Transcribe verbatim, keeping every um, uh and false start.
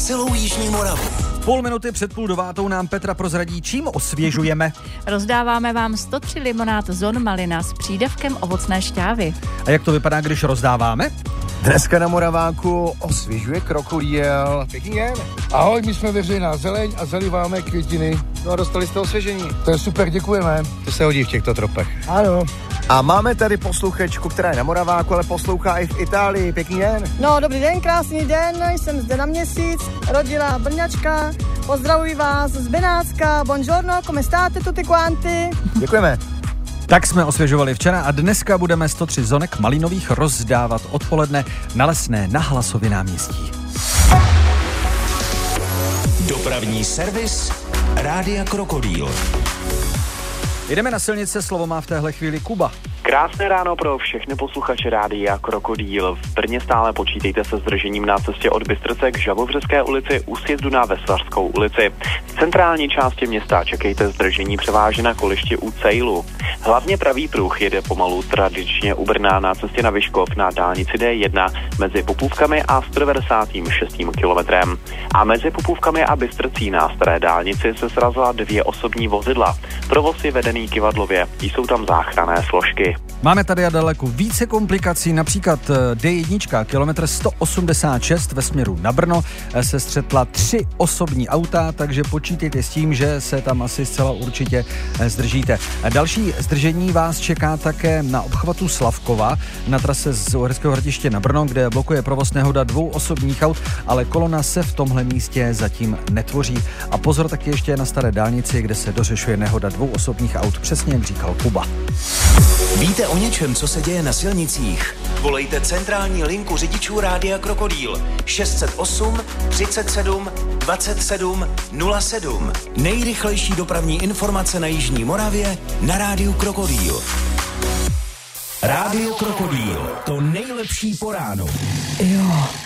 celou jižní Moravu. Půl minuty před půl devátou nám Petra prozradí, čím osvěžujeme. Rozdáváme vám sto tři limonád Zon Malina s přídavkem ovocné šťávy. A jak to vypadá, když rozdáváme? Dneska na Moraváku osvěžuje krokodýl. Pěkný den. Ahoj, my jsme Veřejná zeleň a zaliváme květiny. No a dostali jste osvěžení. To je super, děkujeme. To se hodí v těchto tropech. Ano. A máme tady posluchačku, která je na Moraváku, ale poslouchá i v Itálii. Pěkný den. No, dobrý den, krásný den, jsem zde na měsíc, rodila Brňačka, pozdravuji vás z Benátska, buongiorno, come state tutti quanti? Děkujeme. Tak jsme osvěžovali včera a dneska budeme sto tři zonek malinových rozdávat odpoledne na Lesné na Hlasově náměstí. Dopravní servis Rádia Krokodýl. Jdeme na silnice, slovo má v téhle chvíli Kuba. Krásné ráno pro všechny posluchače Rádia Krokodýl. V Brně stále počítejte se zdržením na cestě od Bystrce k Žabovřeské ulici u sjezdu na Veslařskou ulici. V centrální části města čekejte zdržení převážně na kolišti u Cejlu. Hlavně pravý pruh jede pomalu tradičně u Brna na cestě na Vyškov na dálnici D jedna mezi Popůvkami a sto devadesát šest kilometrem. A mezi Popůvkami a Bystrcí na staré dálnici se srazila dvě osobní vozidla. Provoz je vedený kyvadlově, jsou tam záchranné složky. Máme tady a daleko více komplikací, například D jedna, kilometr sto osmdesát šest ve směru na Brno se střetla tři osobní auta, takže počítejte s tím, že se tam asi zcela určitě zdržíte. Další zdržení vás čeká také na obchvatu Slavkova na trase z Uherského Hradiště na Brno, kde blokuje provoz nehoda dvou osobních aut, ale kolona se v tomhle místě zatím netvoří. A pozor taky ještě na staré dálnici, kde se dořešuje nehoda dvou osobních aut, přesně jak říkal Kuba. Víte o něčem, co se děje na silnicích? Volejte centrální linku řidičů Rádia Krokodýl šest set osm třicet sedm dvacet sedm nula sedm. Nejrychlejší dopravní informace na jižní Moravě na Rádiu Krokodýl. Rádio Krokodýl, to nejlepší po ránu. Jo.